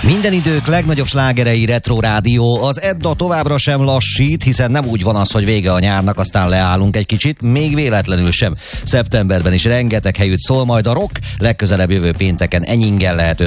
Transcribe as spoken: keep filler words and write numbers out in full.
Minden idők legnagyobb slágerei Retro Rádió. Az Edda továbbra sem lassít, hiszen nem úgy van az, hogy vége a nyárnak, aztán leállunk egy kicsit, még véletlenül sem. Szeptemberben is rengeteg helyütt szól majd a rock, legközelebb jövő pénteken Enyingen lehet